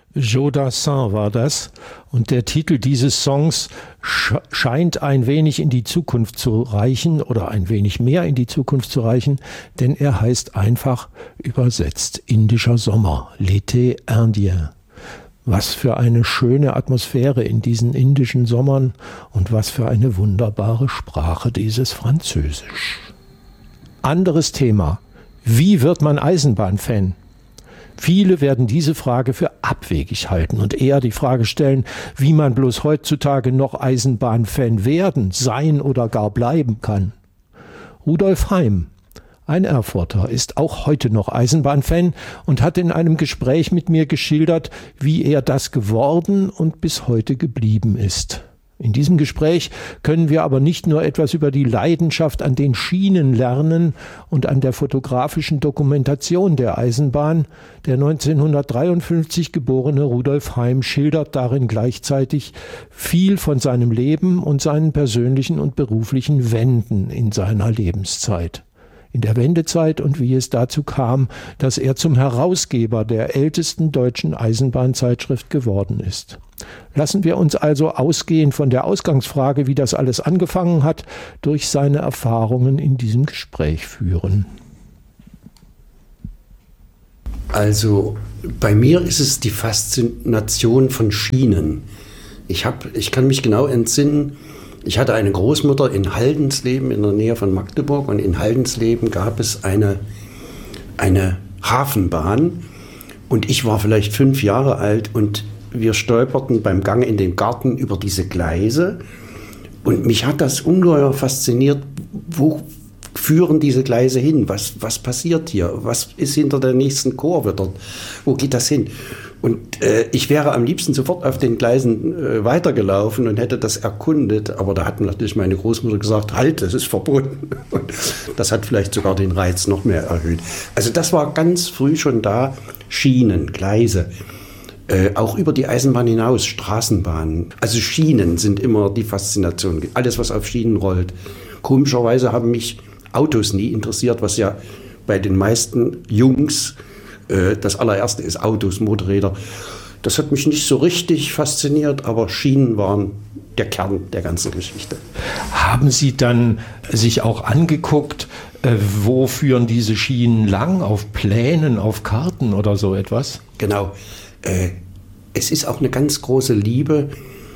Joe Dassin war das. Und der Titel dieses Songs scheint ein wenig in die Zukunft zu reichen oder ein wenig mehr in die Zukunft zu reichen, denn er heißt einfach übersetzt Indischer Sommer, L'été indien. Was für eine schöne Atmosphäre in diesen indischen Sommern und was für eine wunderbare Sprache dieses Französisch. Anderes Thema. Wie wird man Eisenbahnfan? Viele werden diese Frage für abwegig halten und eher die Frage stellen, wie man bloß heutzutage noch Eisenbahnfan werden, sein oder gar bleiben kann. Rudolf Heim, ein Erfurter, ist auch heute noch Eisenbahnfan und hat in einem Gespräch mit mir geschildert, wie er das geworden und bis heute geblieben ist. In diesem Gespräch können wir aber nicht nur etwas über die Leidenschaft an den Schienen lernen und an der fotografischen Dokumentation der Eisenbahn. Der 1953 geborene Rudolf Heim schildert darin gleichzeitig viel von seinem Leben und seinen persönlichen und beruflichen Wenden in seiner Lebenszeit. In der Wendezeit und wie es dazu kam, dass er zum Herausgeber der ältesten deutschen Eisenbahnzeitschrift geworden ist. Lassen wir uns also ausgehend von der Ausgangsfrage, wie das alles angefangen hat, durch seine Erfahrungen in diesem Gespräch führen. Also bei mir ist es die Faszination von Schienen. Ich kann mich genau entsinnen, ich hatte eine Großmutter in Haldensleben in der Nähe von Magdeburg und in Haldensleben gab es eine Hafenbahn und ich war vielleicht 5 Jahre alt und wir stolperten beim Gang in den Garten über diese Gleise und mich hat das ungeheuer fasziniert, wo führen diese Gleise hin, was passiert hier, was ist hinter der nächsten Kurve dort, wo geht das hin? Und ich wäre am liebsten sofort auf den Gleisen weitergelaufen und hätte das erkundet, aber da hat natürlich meine Großmutter gesagt, halt, das ist verboten. Und das hat vielleicht sogar den Reiz noch mehr erhöht. Also das war ganz früh schon da, Schienen, Gleise, auch über die Eisenbahn hinaus, Straßenbahnen. Also Schienen sind immer die Faszination, alles was auf Schienen rollt. Komischerweise haben mich Autos nie interessiert, was ja bei den meisten Jungs das allererste ist Autos, Motorräder. Das hat mich nicht so richtig fasziniert, aber Schienen waren der Kern der ganzen Geschichte. Haben Sie dann sich auch angeguckt, wo führen diese Schienen lang? Auf Plänen, auf Karten oder so etwas? Genau. Es ist auch eine ganz große Liebe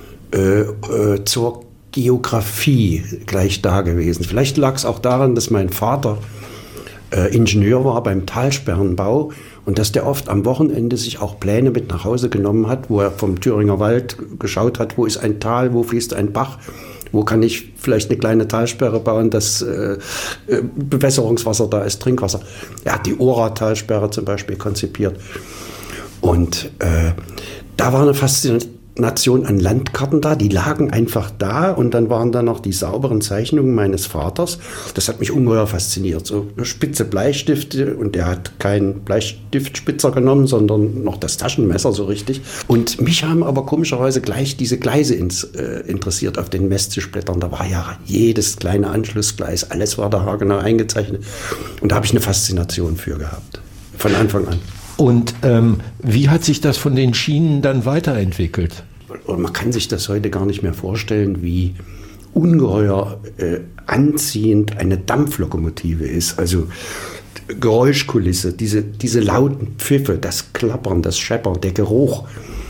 zur Geografie gleich da gewesen. Vielleicht lag es auch daran, dass mein Vater Ingenieur war beim Talsperrenbau und dass der oft am Wochenende sich auch Pläne mit nach Hause genommen hat, wo er vom Thüringer Wald geschaut hat, wo ist ein Tal, wo fließt ein Bach, wo kann ich vielleicht eine kleine Talsperre bauen, dass Bewässerungswasser da ist, Trinkwasser. Er hat die Ora-Talsperre zum Beispiel konzipiert. Und da war eine Faszination an Landkarten da, die lagen einfach da und dann waren da noch die sauberen Zeichnungen meines Vaters. Das hat mich ungeheuer fasziniert. So spitze Bleistifte und er hat keinen Bleistiftspitzer genommen, sondern noch das Taschenmesser so richtig. Und mich haben aber komischerweise gleich diese Gleise interessiert auf den Messzischblättern. Da war ja jedes kleine Anschlussgleis, alles war da haargenau eingezeichnet. Und da habe ich eine Faszination für gehabt, von Anfang an. Und wie hat sich das von den Schienen dann weiterentwickelt? Und man kann sich das heute gar nicht mehr vorstellen, wie ungeheuer anziehend eine Dampflokomotive ist. Also Geräuschkulisse, diese lauten Pfiffe, das Klappern, das Scheppern, der Geruch,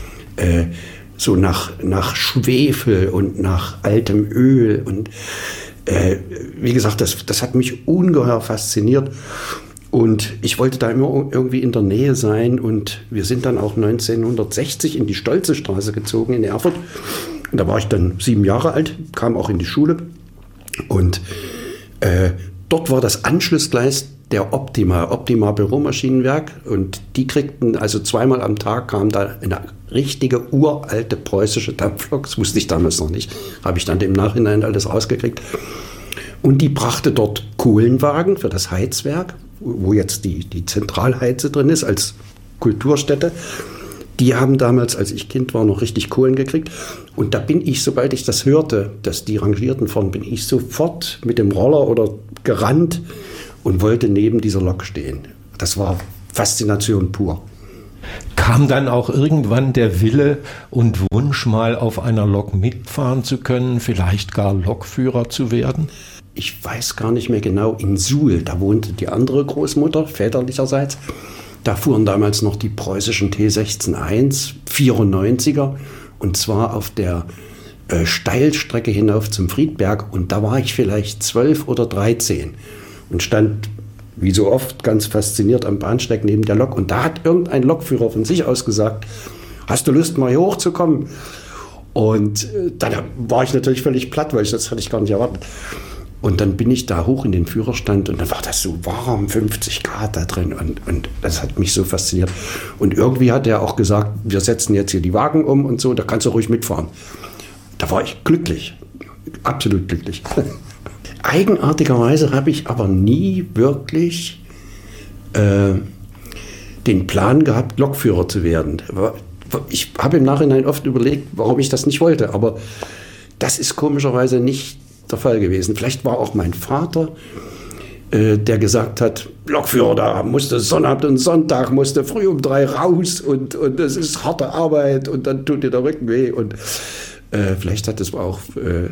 so nach Schwefel und nach altem Öl. Und wie gesagt, das hat mich ungeheuer fasziniert. Und ich wollte da immer irgendwie in der Nähe sein und wir sind dann auch 1960 in die Stolzestraße gezogen in Erfurt. Und da war ich dann 7 Jahre alt, kam auch in die Schule und dort war das Anschlussgleis der Optima Büromaschinenwerk und die kriegten, also 2-mal am Tag kam da eine richtige uralte preußische Dampflok, das wusste ich damals noch nicht, habe ich dann im Nachhinein alles rausgekriegt. Und die brachte dort Kohlenwagen für das Heizwerk, wo jetzt die Zentralheize drin ist, als Kulturstätte. Die haben damals, als ich Kind war, noch richtig Kohlen gekriegt. Und da bin ich, sobald ich das hörte, dass die rangierten vorn, bin ich sofort mit dem Roller oder gerannt und wollte neben dieser Lok stehen. Das war Faszination pur. Kam dann auch irgendwann der Wille und Wunsch, mal auf einer Lok mitfahren zu können, vielleicht gar Lokführer zu werden? Ich weiß gar nicht mehr genau, in Suhl, da wohnte die andere Großmutter, väterlicherseits. Da fuhren damals noch die preußischen T16-1, 94er, und zwar auf der Steilstrecke hinauf zum Friedberg. Und da war ich vielleicht 12 oder 13 und stand, wie so oft, ganz fasziniert am Bahnsteig neben der Lok. Und da hat irgendein Lokführer von sich aus gesagt, hast du Lust, mal hier hochzukommen? Und dann war ich natürlich völlig platt, weil das hatte ich gar nicht erwartet. Und dann bin ich da hoch in den Führerstand und dann war das so warm, 50 Grad da drin und das hat mich so fasziniert. Und irgendwie hat er auch gesagt, wir setzen jetzt hier die Wagen um und so, da kannst du ruhig mitfahren. Da war ich glücklich, absolut glücklich. Eigenartigerweise habe ich aber nie wirklich den Plan gehabt, Lokführer zu werden. Ich habe im Nachhinein oft überlegt, warum ich das nicht wollte, aber das ist komischerweise nicht der Fall gewesen. Vielleicht war auch mein Vater, der gesagt hat, Lokführer, da musste Sonnabend und Sonntag, musste früh um 3 raus und das ist harte Arbeit und dann tut dir der Rücken weh und vielleicht hat es auch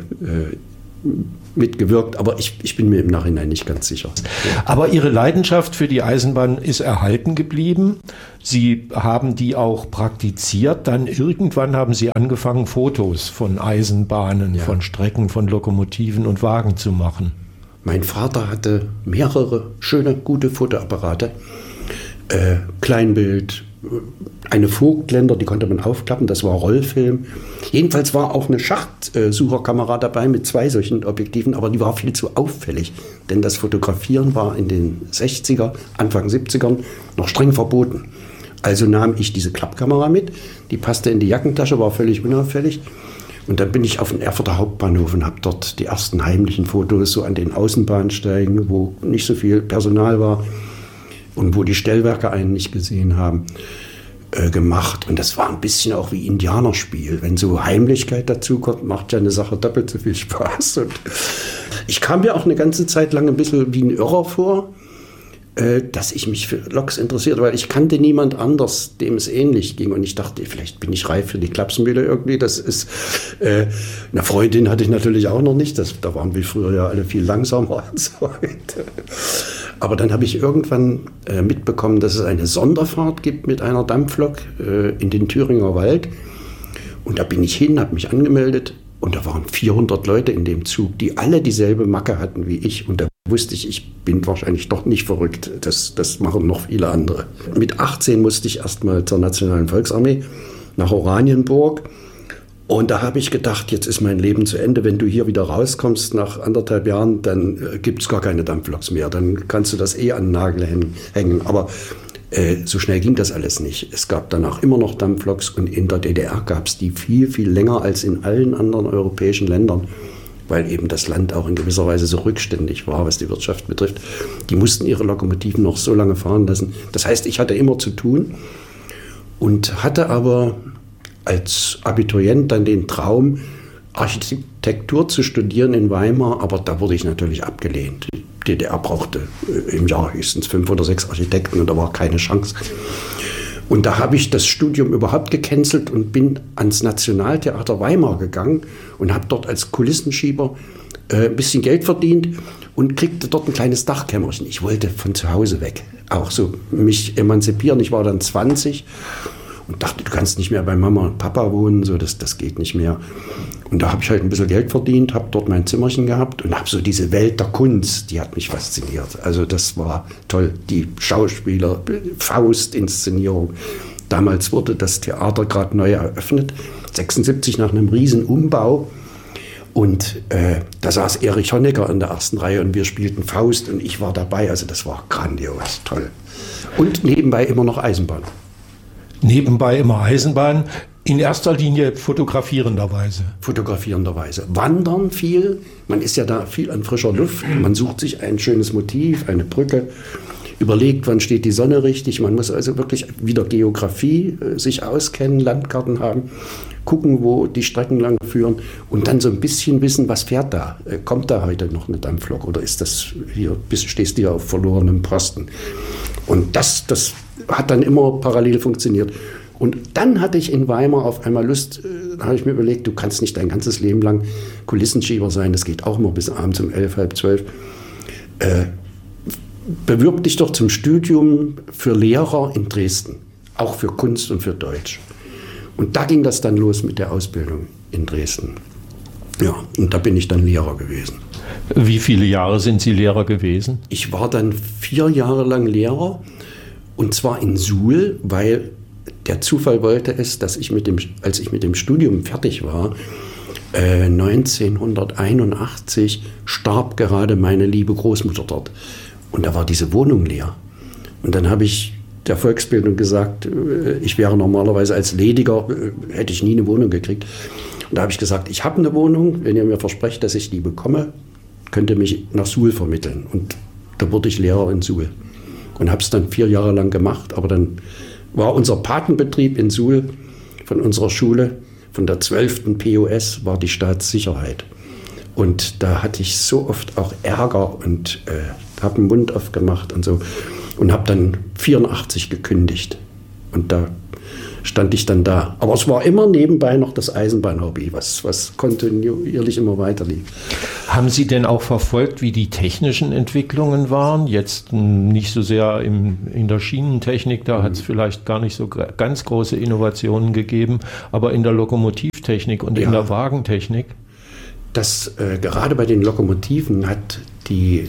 mitgewirkt, aber ich bin mir im Nachhinein nicht ganz sicher. Aber Ihre Leidenschaft für die Eisenbahn ist erhalten geblieben. Sie haben die auch praktiziert. Dann irgendwann haben Sie angefangen, Fotos von Eisenbahnen, von Strecken, von Lokomotiven und Wagen zu machen. Mein Vater hatte mehrere schöne, gute Fotoapparate. Kleinbild, eine Vogtländer, die konnte man aufklappen, das war Rollfilm. Jedenfalls war auch eine Schachtsucherkamera dabei mit 2 solchen Objektiven, aber die war viel zu auffällig, denn das Fotografieren war in den 60er, Anfang 70ern noch streng verboten. Also nahm ich diese Klappkamera mit, die passte in die Jackentasche, war völlig unauffällig. Und dann bin ich auf den Erfurter Hauptbahnhof und habe dort die ersten heimlichen Fotos so an den Außenbahnsteigen, wo nicht so viel Personal war und wo die Stellwerke einen nicht gesehen haben, gemacht. Und das war ein bisschen auch wie Indianerspiel. Wenn so Heimlichkeit dazu kommt, macht ja eine Sache doppelt so viel Spaß. Und ich kam mir auch eine ganze Zeit lang ein bisschen wie ein Irrer vor, dass ich mich für Loks interessierte, weil ich kannte niemand anders, dem es ähnlich ging. Und ich dachte, vielleicht bin ich reif für die Klapsenmühle irgendwie. Das ist, eine Freundin hatte ich natürlich auch noch nicht. Da waren wir früher ja alle viel langsamer als heute. Aber dann habe ich irgendwann mitbekommen, dass es eine Sonderfahrt gibt mit einer Dampflok in den Thüringer Wald. Und da bin ich hin, habe mich angemeldet. Und da waren 400 Leute in dem Zug, die alle dieselbe Macke hatten wie ich. Und da wusste ich bin wahrscheinlich doch nicht verrückt. Das machen noch viele andere. Mit 18 musste ich erstmal zur Nationalen Volksarmee nach Oranienburg. Und da habe ich gedacht, jetzt ist mein Leben zu Ende. Wenn du hier wieder rauskommst nach 1,5 Jahren, dann gibt es gar keine Dampfloks mehr. Dann kannst du das an den Nagel hängen. Aber so schnell ging das alles nicht. Es gab danach immer noch Dampfloks und in der DDR gab es die viel, viel länger als in allen anderen europäischen Ländern, weil eben das Land auch in gewisser Weise so rückständig war, was die Wirtschaft betrifft. Die mussten ihre Lokomotiven noch so lange fahren lassen. Das heißt, ich hatte immer zu tun und hatte aber als Abiturient dann den Traum, Architektur zu studieren in Weimar, aber da wurde ich natürlich abgelehnt. Die DDR brauchte im Jahr höchstens 5 oder 6 Architekten und da war keine Chance. Und da habe ich das Studium überhaupt gecancelt und bin ans Nationaltheater Weimar gegangen und habe dort als Kulissenschieber ein bisschen Geld verdient und kriegte dort ein kleines Dachkämmerchen. Ich wollte von zu Hause weg, auch so mich emanzipieren. Ich war dann 20 und dachte, du kannst nicht mehr bei Mama und Papa wohnen, so das geht nicht mehr. Und da habe ich halt ein bisschen Geld verdient, habe dort mein Zimmerchen gehabt und habe so diese Welt der Kunst, die hat mich fasziniert. Also das war toll, die Schauspieler, Faust-Inszenierung. Damals wurde das Theater gerade neu eröffnet, 76 nach einem riesen Umbau. Und da saß Erich Honecker in der ersten Reihe und wir spielten Faust und ich war dabei. Also das war grandios, toll. Und nebenbei immer noch Eisenbahn. Nebenbei immer Eisenbahn, in erster Linie fotografierenderweise. Fotografierenderweise. Wandern viel, man ist ja da viel an frischer Luft, man sucht sich ein schönes Motiv, eine Brücke, überlegt, wann steht die Sonne richtig, man muss also wirklich wieder Geografie sich auskennen, Landkarten haben, gucken, wo die Strecken lang führen und dann so ein bisschen wissen, was fährt da, kommt da heute noch eine Dampflok oder ist das hier, stehst du hier auf verlorenem Posten. Und das hat dann immer parallel funktioniert. Und dann hatte ich in Weimar auf einmal Lust, da habe ich mir überlegt, du kannst nicht dein ganzes Leben lang Kulissenschieber sein, das geht auch immer bis abends um 11, halb 12. Bewirb dich doch zum Studium für Lehrer in Dresden, auch für Kunst und für Deutsch. Und da ging das dann los mit der Ausbildung in Dresden. Ja, und da bin ich dann Lehrer gewesen. Wie viele Jahre sind Sie Lehrer gewesen? Ich war dann 4 Jahre lang Lehrer, und zwar in Suhl, weil der Zufall wollte es, dass als ich mit dem Studium fertig war, 1981 starb gerade meine liebe Großmutter dort. Und da war diese Wohnung leer. Und dann habe ich der Volksbildung gesagt, ich wäre normalerweise als Lediger, hätte ich nie eine Wohnung gekriegt. Und da habe ich gesagt, ich habe eine Wohnung, wenn ihr mir versprecht, dass ich die bekomme, könnt ihr mich nach Suhl vermitteln. Und da wurde ich Lehrer in Suhl. Und habe es dann 4 Jahre lang gemacht. Aber dann war unser Patenbetrieb in Suhl von unserer Schule, von der 12. POS, war die Staatssicherheit. Und da hatte ich so oft auch Ärger und habe den Mund aufgemacht und so. Und habe dann 84 gekündigt. Und da stand ich dann da. Aber es war immer nebenbei noch das Eisenbahnhobby, was kontinuierlich immer weiter lief. Haben Sie denn auch verfolgt, wie die technischen Entwicklungen waren? Jetzt nicht so sehr in der Schienentechnik, da hat es vielleicht gar nicht so ganz große Innovationen gegeben, aber in der Lokomotivtechnik und in der Wagentechnik? Gerade bei den Lokomotiven hat die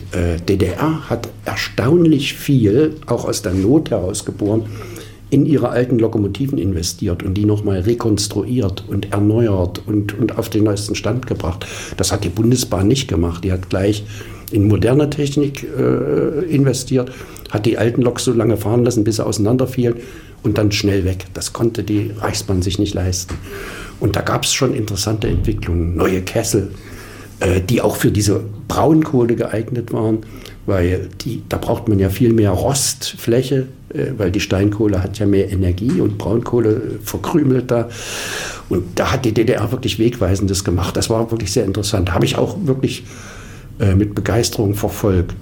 DDR hat erstaunlich viel, auch aus der Not heraus geboren, in ihre alten Lokomotiven investiert und die nochmal rekonstruiert und erneuert und auf den neuesten Stand gebracht. Das hat die Bundesbahn nicht gemacht. Die hat gleich in moderne Technik investiert, hat die alten Loks so lange fahren lassen, bis sie auseinanderfielen und dann schnell weg. Das konnte die Reichsbahn sich nicht leisten. Und da gab es schon interessante Entwicklungen, neue Kessel, die auch für diese Braunkohle geeignet waren, weil da braucht man ja viel mehr Rostfläche, weil die Steinkohle hat ja mehr Energie und Braunkohle verkrümelt da. Und da hat die DDR wirklich Wegweisendes gemacht. Das war wirklich sehr interessant. Habe ich auch wirklich mit Begeisterung verfolgt.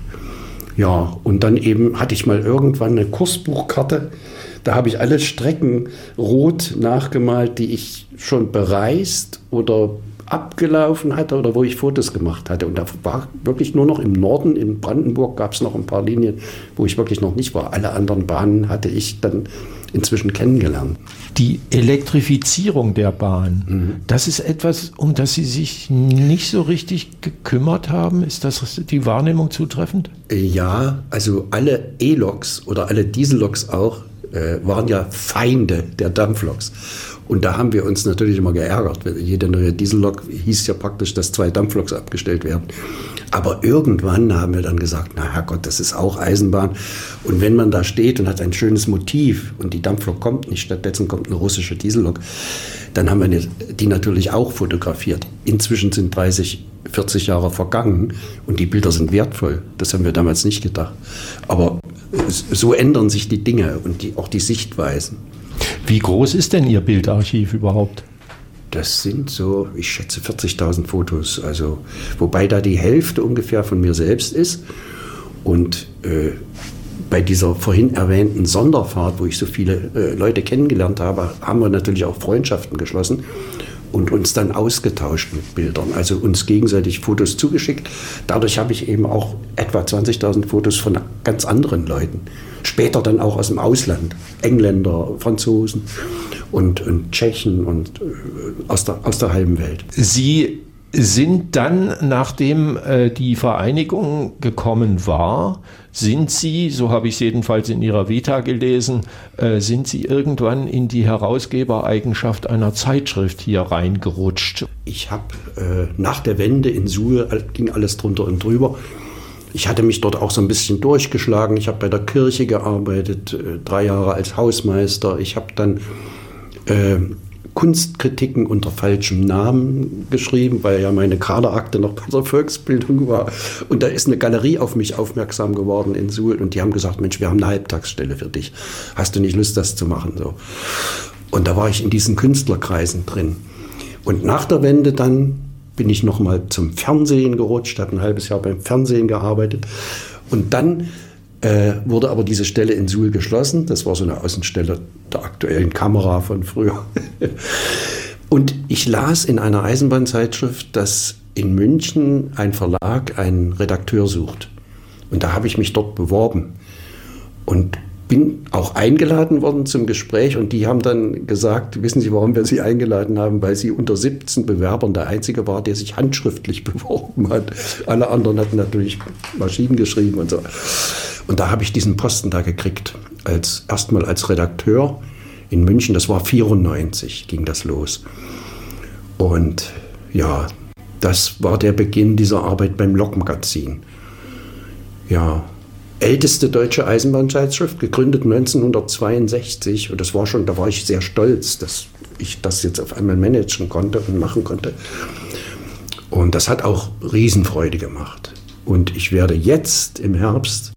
Ja, und dann eben hatte ich mal irgendwann eine Kursbuchkarte. Da habe ich alle Strecken rot nachgemalt, die ich schon bereist oder abgelaufen hatte oder wo ich Fotos gemacht hatte. Und da war wirklich nur noch im Norden, in Brandenburg, gab es noch ein paar Linien, wo ich wirklich noch nicht war. Alle anderen Bahnen hatte ich dann inzwischen kennengelernt. Die Elektrifizierung der Bahn, das ist etwas, um das Sie sich nicht so richtig gekümmert haben. Ist das die Wahrnehmung zutreffend? Ja, also alle E-Loks oder alle Dieselloks auch waren ja Feinde der Dampfloks. Und da haben wir uns natürlich immer geärgert. Jede neue Diesellok hieß ja praktisch, dass 2 Dampfloks abgestellt werden. Aber irgendwann haben wir dann gesagt, na Herrgott, das ist auch Eisenbahn. Und wenn man da steht und hat ein schönes Motiv und die Dampflok kommt nicht, stattdessen kommt eine russische Diesellok, dann haben wir die natürlich auch fotografiert. Inzwischen sind 30, 40 Jahre vergangen und die Bilder sind wertvoll. Das haben wir damals nicht gedacht. Aber so ändern sich die Dinge und auch die Sichtweisen. Wie groß ist denn Ihr Bildarchiv überhaupt? Das sind so, ich schätze 40.000 Fotos, also wobei da die Hälfte ungefähr von mir selbst ist. Und bei dieser vorhin erwähnten Sonderfahrt, wo ich so viele Leute kennengelernt habe, haben wir natürlich auch Freundschaften geschlossen und uns dann ausgetauscht mit Bildern, also uns gegenseitig Fotos zugeschickt. Dadurch habe ich eben auch etwa 20.000 Fotos von ganz anderen Leuten. Später dann auch aus dem Ausland, Engländer, Franzosen und Tschechen und aus der halben Welt. Sie sind dann, nachdem die Vereinigung gekommen war, sind Sie, so habe ich es jedenfalls in Ihrer Vita gelesen, sind Sie irgendwann in die Herausgebereigenschaft einer Zeitschrift hier reingerutscht. Ich habe nach der Wende in Suhl, ging alles drunter und drüber. Ich hatte mich dort auch so ein bisschen durchgeschlagen. Ich habe bei der Kirche gearbeitet, 3 Jahre als Hausmeister. Ich habe dann Kunstkritiken unter falschem Namen geschrieben, weil ja meine Kaderakte noch bei der Volksbildung war. Und da ist eine Galerie auf mich aufmerksam geworden in Suhl und die haben gesagt, Mensch, wir haben eine Halbtagsstelle für dich. Hast du nicht Lust, das zu machen? So. Und da war ich in diesen Künstlerkreisen drin. Und nach der Wende dann bin ich nochmal zum Fernsehen gerutscht, habe ein halbes Jahr beim Fernsehen gearbeitet. Und dann wurde aber diese Stelle in Suhl geschlossen. Das war so eine Außenstelle der aktuellen Kamera von früher. Und ich las in einer Eisenbahnzeitschrift, dass in München ein Verlag einen Redakteur sucht. Und da habe ich mich dort beworben und bin auch eingeladen worden zum Gespräch. Und die haben dann gesagt, wissen Sie, warum wir Sie eingeladen haben? Weil Sie unter 17 Bewerbern der Einzige war, der sich handschriftlich beworben hat. Alle anderen hatten natürlich Maschinen geschrieben und so. Und da habe ich diesen Posten da gekriegt, erstmal als Redakteur in München. Das war 1994, ging das los. Und ja, das war der Beginn dieser Arbeit beim Lokmagazin. Ja, älteste deutsche Eisenbahnzeitschrift, gegründet 1962. Und das war schon, da war ich sehr stolz, dass ich das jetzt auf einmal managen konnte und machen konnte. Und das hat auch Riesenfreude gemacht. Und ich werde jetzt im Herbst,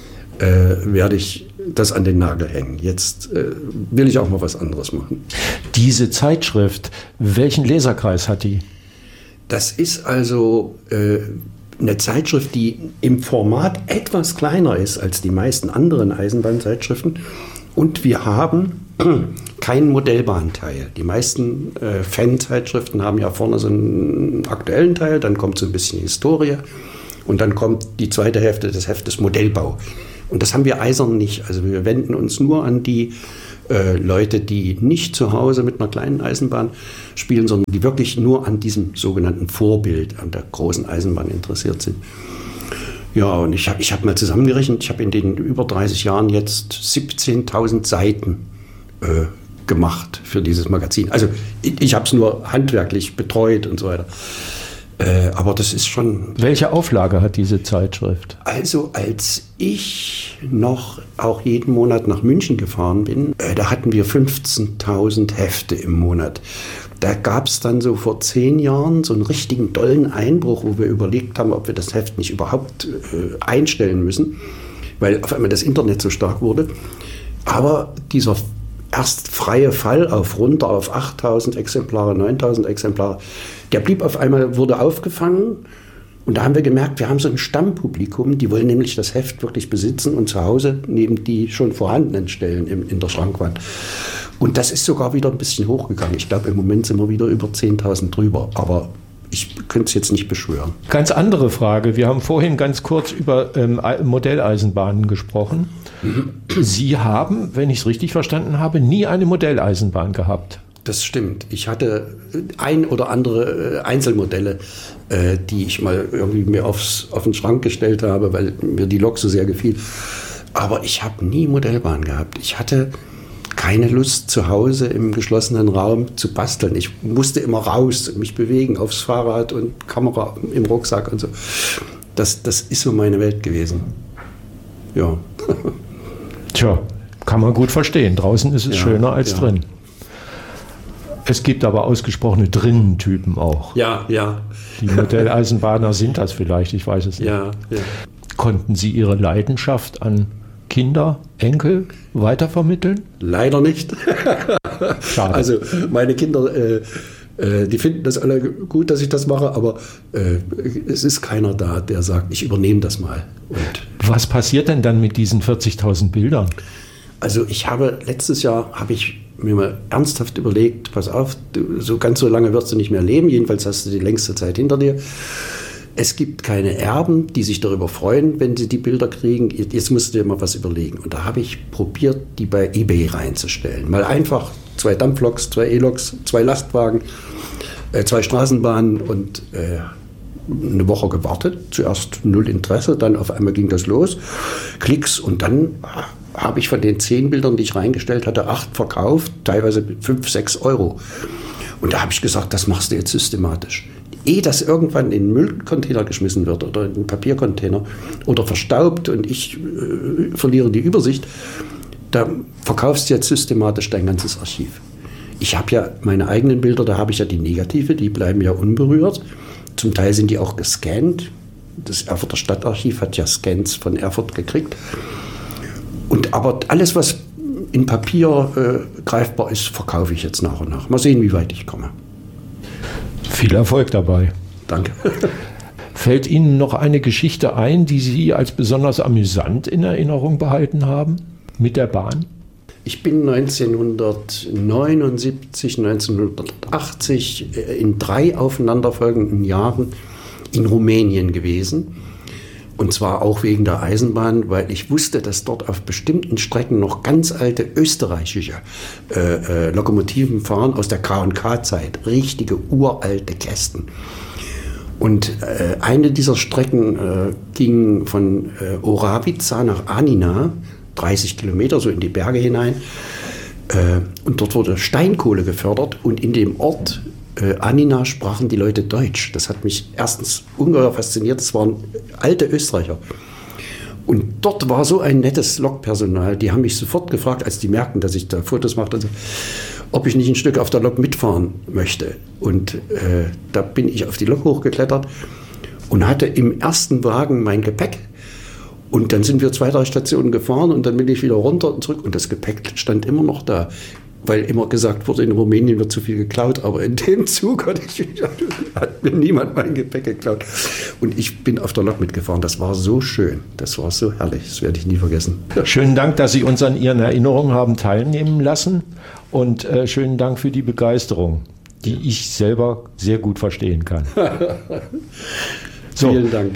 werde ich das an den Nagel hängen. Jetzt will ich auch mal was anderes machen. Diese Zeitschrift, welchen Leserkreis hat die? Das ist also eine Zeitschrift, die im Format etwas kleiner ist als die meisten anderen Eisenbahnzeitschriften. Und wir haben keinen Modellbahnteil. Die meisten Fanzeitschriften haben ja vorne so einen aktuellen Teil, dann kommt so ein bisschen Historie und dann kommt die zweite Hälfte des Heftes Modellbau. Und das haben wir eisern nicht. Also wir wenden uns nur an die Leute, die nicht zu Hause mit einer kleinen Eisenbahn spielen, sondern die wirklich nur an diesem sogenannten Vorbild, an der großen Eisenbahn interessiert sind. Ja, und ich hab mal zusammengerechnet, ich habe in den über 30 Jahren jetzt 17.000 Seiten gemacht für dieses Magazin. Also ich habe es nur handwerklich betreut und so weiter. Aber das ist schon... Welche Auflage hat diese Zeitschrift? Also als ich noch auch jeden Monat nach München gefahren bin, da hatten wir 15.000 Hefte im Monat. Da gab es dann so vor 10 Jahren so einen richtigen dollen Einbruch, wo wir überlegt haben, ob wir das Heft nicht überhaupt einstellen müssen, weil auf einmal das Internet so stark wurde. Aber dieser erst freie Fall runter auf 8.000 Exemplare, 9.000 Exemplare, der blieb auf einmal, wurde aufgefangen. Und da haben wir gemerkt, wir haben so ein Stammpublikum, die wollen nämlich das Heft wirklich besitzen und zu Hause neben die schon vorhandenen Stellen in der Schrankwand. Und das ist sogar wieder ein bisschen hochgegangen. Ich glaube, im Moment sind wir wieder über 10.000 drüber. Aber ich könnte es jetzt nicht beschwören. Ganz andere Frage. Wir haben vorhin ganz kurz über Modelleisenbahnen gesprochen. Sie haben, wenn ich es richtig verstanden habe, nie eine Modelleisenbahn gehabt. Das stimmt. Ich hatte ein oder andere Einzelmodelle, die ich mal irgendwie mir auf den Schrank gestellt habe, weil mir die Lok so sehr gefiel. Aber ich habe nie Modellbahn gehabt. Ich hatte keine Lust, zu Hause im geschlossenen Raum zu basteln. Ich musste immer raus und mich bewegen aufs Fahrrad und Kamera im Rucksack und so. Das ist so meine Welt gewesen. Ja. Tja, kann man gut verstehen. Draußen ist es schöner als drin. Es gibt aber ausgesprochene Drinnentypen auch. Ja. Die Modelleisenbahner sind das vielleicht, ich weiß es nicht. Ja. Konnten Sie Ihre Leidenschaft an Kinder, Enkel weitervermitteln? Leider nicht. Schade. Also meine Kinder, die finden das alle gut, dass ich das mache, aber es ist keiner da, der sagt, ich übernehme das mal. Und was passiert denn dann mit diesen 40.000 Bildern? Also letztes Jahr habe ich mir mal ernsthaft überlegt, pass auf, so ganz so lange wirst du nicht mehr leben, jedenfalls hast du die längste Zeit hinter dir. Es gibt keine Erben, die sich darüber freuen, wenn sie die Bilder kriegen. Jetzt musst du dir mal was überlegen. Und da habe ich probiert, die bei eBay reinzustellen. Mal einfach 2 Dampfloks, 2 E-Loks, 2 Lastwagen, 2 Straßenbahnen und eine Woche gewartet. Zuerst 0 Interesse, dann auf einmal ging das los. Klicks und dann habe ich von den 10 Bildern, die ich reingestellt hatte, 8 verkauft, teilweise 5, 6 Euro. Und da habe ich gesagt, das machst du jetzt systematisch. Ehe das irgendwann in den Müllcontainer geschmissen wird oder in den Papiercontainer oder verstaubt und ich verliere die Übersicht, da verkaufst du jetzt systematisch dein ganzes Archiv. Ich habe ja meine eigenen Bilder, da habe ich ja die Negative, die bleiben ja unberührt. Zum Teil sind die auch gescannt. Das Erfurter Stadtarchiv hat ja Scans von Erfurt gekriegt. Aber alles, was in Papier greifbar ist, verkaufe ich jetzt nach und nach. Mal sehen, wie weit ich komme. Viel Erfolg dabei. Danke. Fällt Ihnen noch eine Geschichte ein, die Sie als besonders amüsant in Erinnerung behalten haben mit der Bahn? Ich bin 1979, 1980 in 3 aufeinanderfolgenden Jahren in Rumänien gewesen. Und zwar auch wegen der Eisenbahn, weil ich wusste, dass dort auf bestimmten Strecken noch ganz alte österreichische Lokomotiven fahren aus der K&K-Zeit. Richtige uralte Kästen. Und eine dieser Strecken ging von Oravica nach Anina, 30 Kilometer, so in die Berge hinein. Und dort wurde Steinkohle gefördert und in dem Ort Anina sprachen die Leute Deutsch. Das hat mich erstens ungeheuer fasziniert. Das waren alte Österreicher. Und dort war so ein nettes Lokpersonal. Die haben mich sofort gefragt, als die merkten, dass ich da Fotos machte, also, ob ich nicht ein Stück auf der Lok mitfahren möchte. Und da bin ich auf die Lok hochgeklettert und hatte im ersten Wagen mein Gepäck. Und dann sind wir 2, 3 Stationen gefahren und dann bin ich wieder runter und zurück. Und das Gepäck stand immer noch da. Weil immer gesagt wurde, in Rumänien wird zu viel geklaut, aber in dem Zug hat mir niemand mein Gepäck geklaut. Und ich bin auf der Lok mitgefahren. Das war so schön, das war so herrlich, das werde ich nie vergessen. Schönen Dank, dass Sie uns an Ihren Erinnerungen haben teilnehmen lassen und schönen Dank für die Begeisterung, die ich selber sehr gut verstehen kann. Vielen Dank.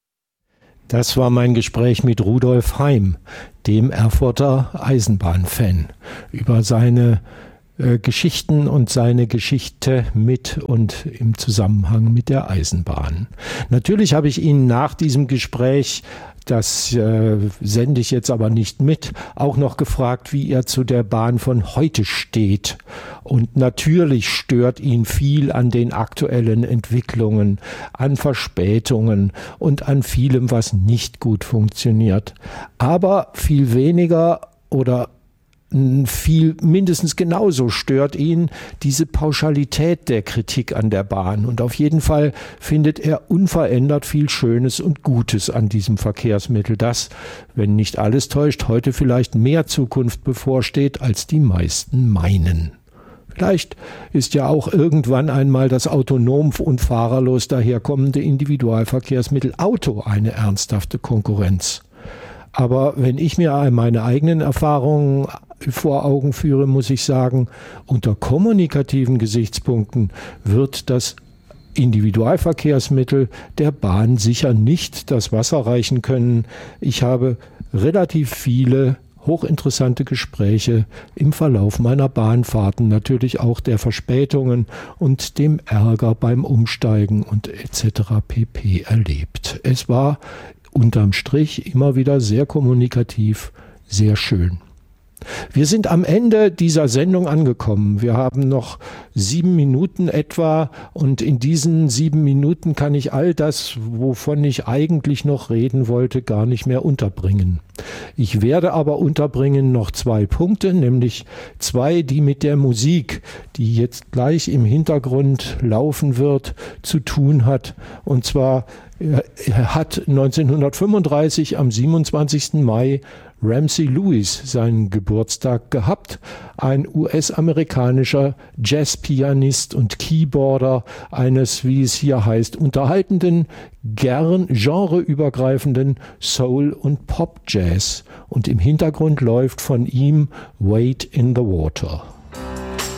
Das war mein Gespräch mit Rudolf Heim, dem Erfurter Eisenbahnfan, über seine Geschichten und seine Geschichte mit und im Zusammenhang mit der Eisenbahn. Natürlich habe ich ihn nach diesem Gespräch, das sende ich jetzt aber nicht mit, auch noch gefragt, wie er zu der Bahn von heute steht. Und natürlich stört ihn viel an den aktuellen Entwicklungen, an Verspätungen und an vielem, was nicht gut funktioniert. Aber viel weniger oder viel mindestens genauso stört ihn diese Pauschalität der Kritik an der Bahn. Und auf jeden Fall findet er unverändert viel Schönes und Gutes an diesem Verkehrsmittel, das, wenn nicht alles täuscht, heute vielleicht mehr Zukunft bevorsteht, als die meisten meinen. Vielleicht ist ja auch irgendwann einmal das autonom und fahrerlos daherkommende Individualverkehrsmittel Auto eine ernsthafte Konkurrenz. Aber wenn ich mir meine eigenen Erfahrungen vor Augen führe, muss ich sagen, unter kommunikativen Gesichtspunkten wird das Individualverkehrsmittel der Bahn sicher nicht das Wasser reichen können. Ich habe relativ viele hochinteressante Gespräche im Verlauf meiner Bahnfahrten, natürlich auch der Verspätungen und dem Ärger beim Umsteigen und etc. pp. Erlebt. Es war unterm Strich immer wieder sehr kommunikativ, sehr schön. Wir sind am Ende dieser Sendung angekommen. Wir haben noch 7 Minuten etwa und in diesen 7 Minuten kann ich all das, wovon ich eigentlich noch reden wollte, gar nicht mehr unterbringen. Ich werde aber unterbringen noch 2 Punkte, nämlich 2, die mit der Musik, die jetzt gleich im Hintergrund laufen wird, zu tun hat. Und zwar hat 1935 am 27. Mai Ramsey Lewis seinen Geburtstag gehabt, ein US-amerikanischer Jazzpianist und Keyboarder eines, wie es hier heißt, unterhaltenden, gern genreübergreifenden Soul- und Pop-Jazz. Und im Hintergrund läuft von ihm Wade in the Water.